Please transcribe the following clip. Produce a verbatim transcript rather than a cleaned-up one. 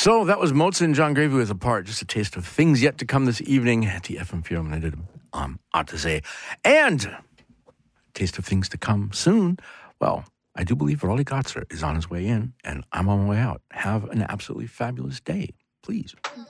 So that was Mozart and John Gravy with Apart. Just a taste of things yet to come this evening at the F M Forum. I did um, ought to say. And a taste of things to come soon. Well, I do believe Rolly Gotzer is on his way in, and I'm on my way out. Have an absolutely fabulous day, please.